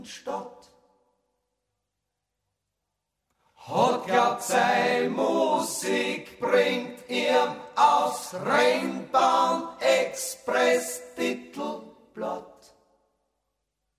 Stadt. Hat glaubt, sei Musik bringt ihm aus Rheinbahn Express